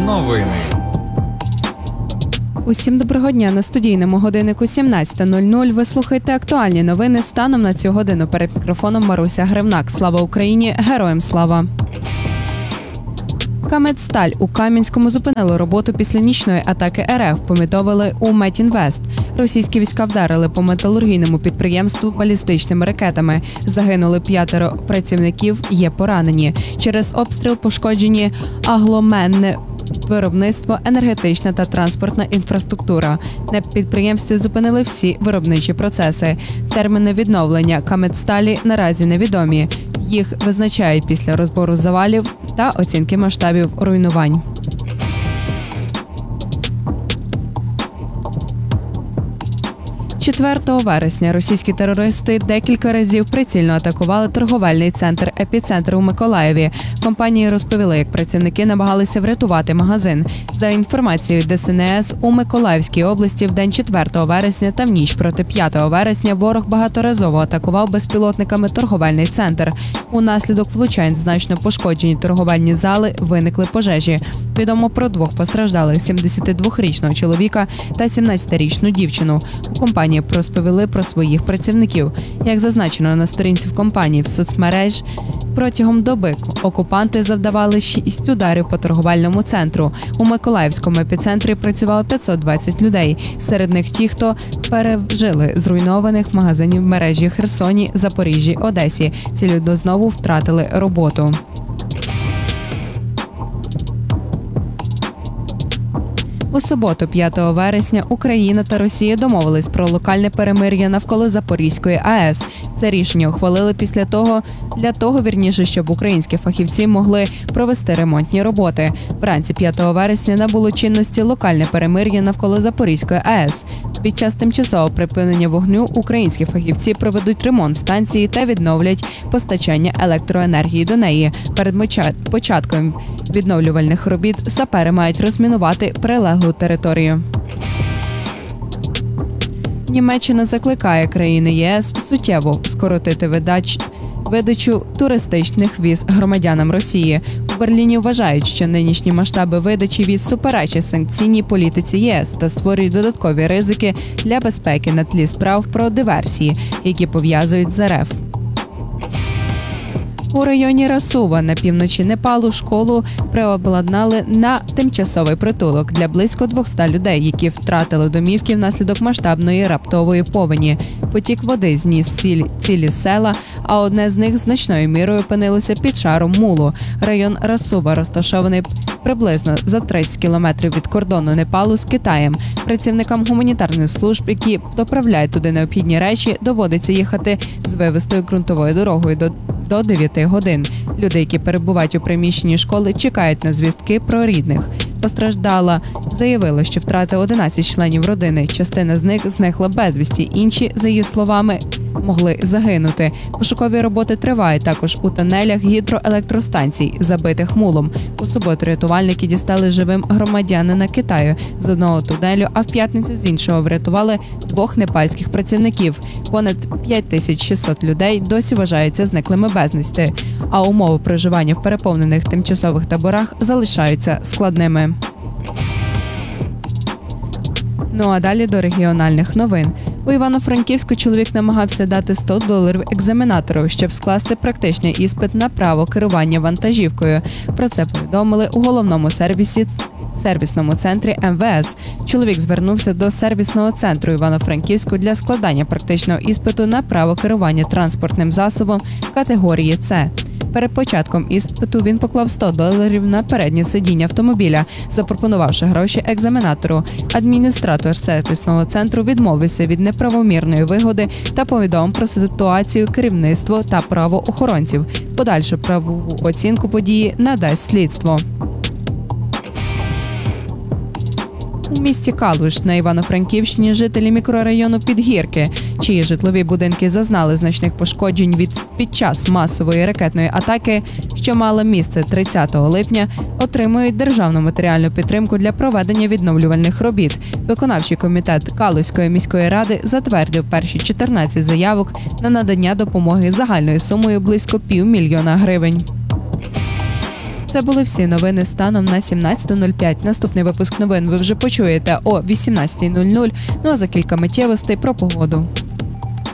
Новини. Усім доброго дня. На студійному годиннику 17:00 ви слухаєте актуальні новини станом на цю годину. Перед мікрофоном Маруся Гривнак. Слава Україні! Героям слава! Камедсталь у Кам'янському зупинило роботу після нічної атаки РФ, повідомили у Метінвест. Російські війська вдарили по металургійному підприємству балістичними ракетами. Загинули 5 працівників, є поранені. Через обстріл пошкоджені агломенне виробництво, енергетична та транспортна інфраструктура. На підприємстві зупинили всі виробничі процеси. Терміни відновлення Камедсталі наразі невідомі. Їх визначають після розбору завалів та оцінки масштабів руйнувань. «4 вересня російські терористи декілька разів прицільно атакували торговельний центр «Епіцентр» у Миколаєві. Компанії розповіли, як працівники намагалися врятувати магазин. За інформацією ДСНС, у Миколаївській області в день 4 вересня та в ніч проти 5 вересня ворог багаторазово атакував безпілотниками торговельний центр. Унаслідок влучань значно пошкоджені торговельні зали, виникли пожежі. Відомо про 2 постраждалих – 72-річного чоловіка та 17-річну дівчину. У компанії розповіли про своїх працівників. Як зазначено на сторінці в компанії в соцмереж, протягом доби окупанти завдавали 6 ударів по торговельному центру. У Миколаївському епіцентрі працювало 520 людей. Серед них ті, хто пережили зруйнованих магазинів в мережі Херсоні, Запоріжжі, Одесі. Ці люди знову втратили роботу. У суботу, 5 вересня, Україна та Росія домовились про локальне перемир'я навколо Запорізької АЕС. Це рішення ухвалили для того, щоб українські фахівці могли провести ремонтні роботи. Вранці 5 вересня набуло чинності локальне перемир'я навколо Запорізької АЕС. Під час тимчасового припинення вогню українські фахівці проведуть ремонт станції та відновлять постачання електроенергії до неї. Перед початком відновлювальних робіт сапери мають розмінувати прилеглу територію. Німеччина закликає країни ЄС суттєво скоротити видачу туристичних віз громадянам Росії. У Берліні вважають, що нинішні масштаби видачі віз суперечать санкційній політиці ЄС та створюють додаткові ризики для безпеки на тлі справ про диверсії, які пов'язують з РФ. У районі Расува на півночі Непалу школу переобладнали на тимчасовий притулок для близько 200 людей, які втратили домівки внаслідок масштабної раптової повені. Потік води зніс цілі села, а одне з них значною мірою опинилося під шаром мулу. Район Расува розташований приблизно за 30 кілометрів від кордону Непалу з Китаєм. Працівникам гуманітарних служб, які доправляють туди необхідні речі, доводиться їхати з вивистою ґрунтовою дорогою до 9 годин. Люди, які перебувають у приміщенні школи, чекають на звістки про рідних. Постраждала заявила, що втратила 11 членів родини. Частина з них зникла безвісті, інші, за її словами, могли загинути. Пошукові роботи тривають також у тунелях гідроелектростанцій, забитих мулом. У суботу рятувальники дістали живим громадянина Китаю з одного тунелю, а в п'ятницю з іншого врятували 2 непальських працівників. Понад 5600 людей досі вважаються зниклими безвісти, а умови проживання в переповнених тимчасових таборах залишаються складними. Ну а далі до регіональних новин. У Івано-Франківську чоловік намагався дати $100 екзаменатору, щоб скласти практичний іспит на право керування вантажівкою. Про це повідомили у головному сервісному центрі МВС. Чоловік звернувся до сервісного центру Івано-Франківську для складання практичного іспиту на право керування транспортним засобом категорії С. Перед початком іспиту він поклав $100 на переднє сидіння автомобіля, запропонувавши гроші екзаменатору. Адміністратор сервісного центру відмовився від неправомірної вигоди та повідомив про ситуацію керівництво та правоохоронців. Подальшу правову оцінку події надасть слідство. У місті Калуш на Івано-Франківщині жителі мікрорайону Підгірки, чиї житлові будинки зазнали значних пошкоджень під час масової ракетної атаки, що мала місце 30 липня, отримують державну матеріальну підтримку для проведення відновлювальних робіт. Виконавчий комітет Калузької міської ради затвердив перші 14 заявок на надання допомоги загальною сумою близько $500 000. Це були всі новини станом на 17:05. Наступний випуск новин ви вже почуєте о 18:00. Ну а за кілька миттєвостей про погоду.